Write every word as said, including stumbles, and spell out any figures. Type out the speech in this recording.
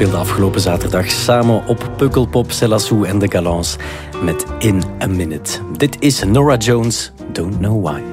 speelden afgelopen zaterdag samen op Pukkelpop, Céla Sou en de Galants met In a Minute. Dit is Norah Jones, Don't Know Why.